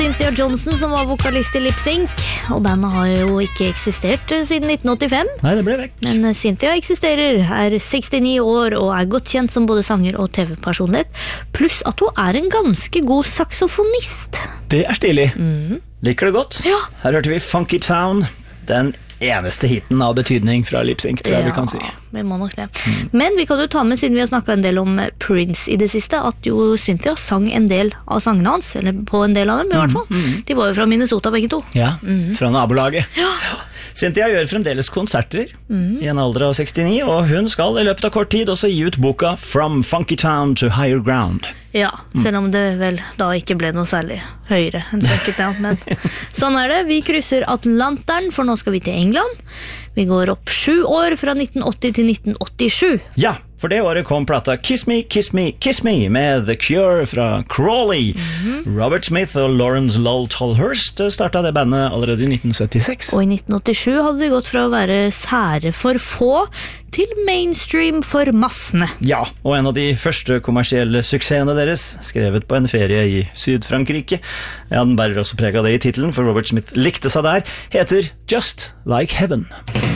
Cynthia Johnson som var vokalist i Lip Sync, og bandet har jo ikke eksistert siden 1985. Nei, det ble vekk. Men Cynthia eksisterer, er 69 år og er godt kjent som både sanger og TV-personlighet, pluss at hun er en ganske god saksofonist. Det er stilig. Liker det godt. Ja. Her hørte vi Funky Town, den eneste hiten av betydning fra Lip Sync, tror jeg vi kan si. Vi må nok det. Men vi kan jo ta med, siden vi har snakket en del om Prince i det siste, at jo Cynthia sang en del av sangene hans, eller på en del av dem i hvert fall. De var jo fra Minnesota begge to. Ja, fra nabolaget. Ja. Cynthia gjør fremdeles konserter i en alder av 69, og hun skal i løpet av kort tid også gi ut boka From Funky Town to Higher Ground. Ja, selv om det vel da ikke ble noe særlig høyere enn Funky Town, men sånn er det. Vi krysser Atlanteren, for nå skal vi til England. Vi går opp 7 år fra 1980 til 1987. Ja, for det året kom plata Kiss Me, Kiss Me, Kiss Me med The Cure fra Crawley. Robert Smith og Lawrence Lowell Tolhurst startet det bandet allerede i 1976. Og i 1987 hadde de gått fra å være sære for få til mainstream for massene. Ja, og en av de første kommersielle suksessene deres, skrevet på en ferie i Syd-Frankrike, ja, den bærer også preg av det i titelen, for Robert Smith likte seg der, heter Just Like Heaven.